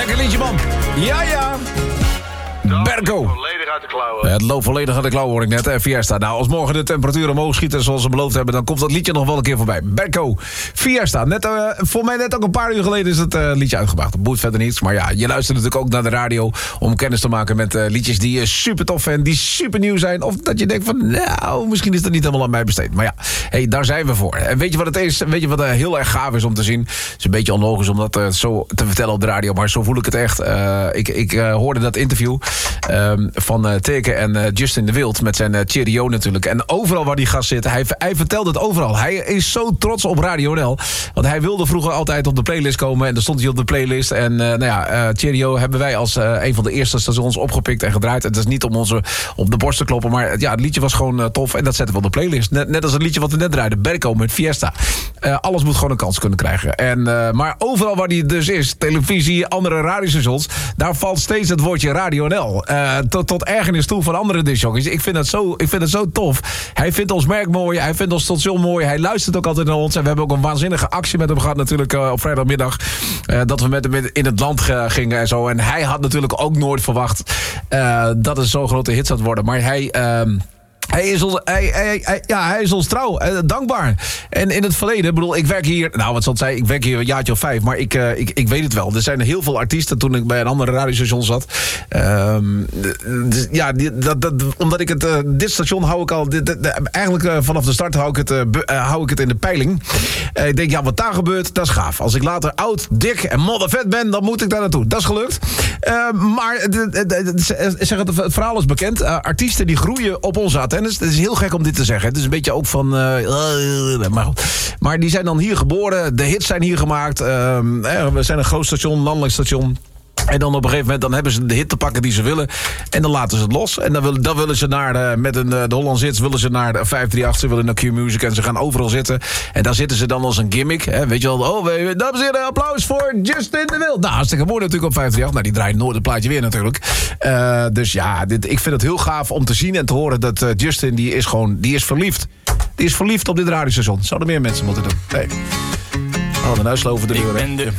Lekker liedje, man. Ja. Berko. Volledig uit de klauwen. Het loopt volledig uit de klauwen, hoor ik net. Fiesta. Nou, als morgen de temperaturen omhoog schieten zoals ze beloofd hebben, dan komt dat liedje nog wel een keer voorbij. Berko. Fiesta. Voor mij net ook een paar uur geleden is het liedje uitgebracht. Dat boeit verder niets. Maar ja, je luistert natuurlijk ook naar de radio om kennis te maken met liedjes die je super tof vindt, die super nieuw zijn. Of dat je denkt van, nou, misschien is dat niet helemaal aan mij besteed. Maar ja, hey, daar zijn we voor. En weet je wat het is? Weet je wat heel erg gaaf is om te zien? Het is een beetje onlogisch om dat zo te vertellen op de radio, maar zo voel ik het echt. Ik hoorde dat interview van Teke en Justin de Wild met zijn Cheerio natuurlijk. En overal waar die gast zit, hij vertelt het overal. Hij is zo trots op Radio NL. Want hij wilde vroeger altijd op de playlist komen en dan stond hij op de playlist. En Cheerio hebben wij als een van de eerste stations opgepikt en gedraaid. Het is niet om onze op de borst te kloppen, maar ja, het liedje was gewoon tof en dat zetten we op de playlist. Net als het liedje wat we net draaiden, Berko met Fiesta. Alles moet gewoon een kans kunnen krijgen. Maar overal waar die dus is, televisie, andere radiostations, daar valt steeds het woordje Radio NL. Tot ergernis toe van andere discjockeys. Ik vind het zo tof. Hij vindt ons merk mooi, hij vindt ons station mooi, hij luistert ook altijd naar ons. En we hebben ook een waanzinnige actie met hem gehad natuurlijk op vrijdagmiddag. Dat we met hem in het land gingen en zo. En hij had natuurlijk ook nooit verwacht dat het zo'n grote hit zou worden. Maar hij is ons trouw, dankbaar. En in het verleden, bedoel, ik werk hier, nou wat zal het zijn, ik werk hier een jaartje of 5, maar ik weet het wel. Er zijn heel veel artiesten toen ik bij een andere radiostation zat. Omdat ik dit station hou ik al, eigenlijk vanaf de start hou ik het in de peiling. Ik denk, ja, wat daar gebeurt, dat is gaaf. Als ik later oud, dik en moddervet ben, dan moet ik daar naartoe. Dat is gelukt. Maar het verhaal is bekend. Artiesten die groeien op onze antennes. Het is heel gek om dit te zeggen. Het is een beetje ook van... maar die zijn dan hier geboren. De hits zijn hier gemaakt. We zijn een groot station, landelijk station. En dan op een gegeven moment dan hebben ze de hit te pakken die ze willen. En dan laten ze het los. En dan willen ze naar met de Hollandse Hits willen ze naar de 538. Ze willen naar Q-Music en ze gaan overal zitten. En daar zitten ze dan als een gimmick. Hè? Weet je wel, dames en heren, applaus voor Justin de Wild. Nou, hartstikke mooi natuurlijk op 538. Nou, die draait nooit het plaatje weer natuurlijk. Dus ja, ik vind het heel gaaf om te zien en te horen dat Justin, die is verliefd. Die is verliefd op dit radiostation. Zouden meer mensen moeten doen. Nee. Oh, dan uitsloven de deur. Ik ben de